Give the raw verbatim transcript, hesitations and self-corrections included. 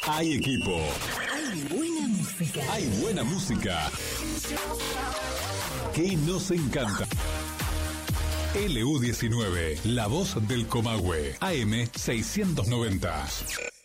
Hay equipo. Hay buena música. Hay buena música. Que nos encanta. L U diecinueve, la voz del Comahue, A M seiscientos noventa.